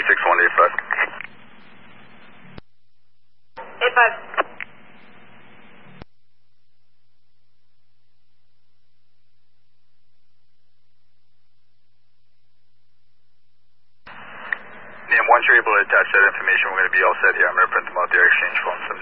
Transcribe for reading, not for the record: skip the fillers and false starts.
85. Once you're able to attach that information, we're going to be all set here. I'm going to print them out there, exchange phones.